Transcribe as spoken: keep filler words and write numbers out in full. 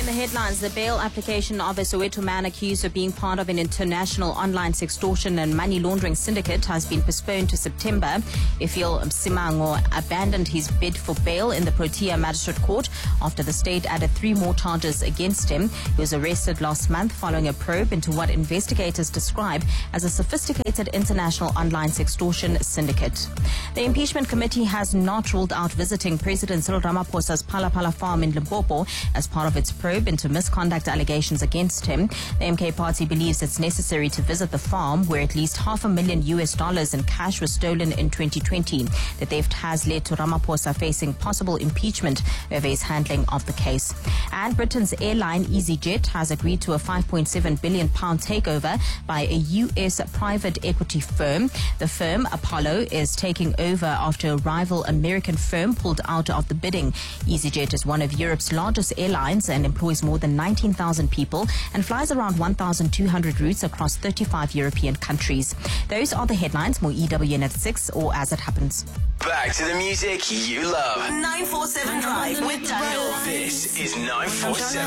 the headlines, the bail application of a Soweto man accused of being part of an international online sextortion and money laundering syndicate has been postponed to September. Ifil Simango abandoned his bid for bail in the Protea Magistrate Court after the state added three more charges against him. He was arrested last month following a probe into what investigators describe as a sophisticated international online sextortion syndicate. The impeachment committee has not ruled out visiting President Cyril Ramaphosa's Phalaphala farm in Limpopo as part of its probe into misconduct allegations against him. The M K party believes it's necessary to visit the farm where at least half a million U S dollars in cash was stolen in twenty twenty. The theft has led to Ramaphosa facing possible impeachment over his handling of the case. And Britain's airline EasyJet has agreed to a five point seven billion pound takeover by a U S private equity firm. The firm, Apollo, is taking over after a rival American firm pulled out of the bidding. EasyJet is one of Europe's largest airlines and employs more than nineteen thousand people and flies around one thousand two hundred routes across thirty-five European countries. Those are the headlines. More E W N at six or as it happens. Back to the music you love. nine four seven Drive with Daniel. This is nine four seven.